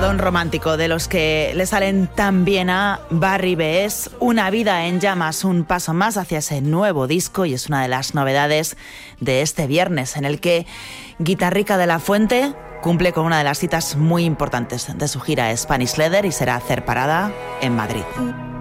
baladón romántico de los que le salen tan bien a Barry B. Es Una vida en llamas, un paso más hacia ese nuevo disco, y es una de las novedades de este viernes, en el que Guitarrica de la Fuente cumple con una de las citas muy importantes de su gira Spanish Leather y será hacer parada en Madrid.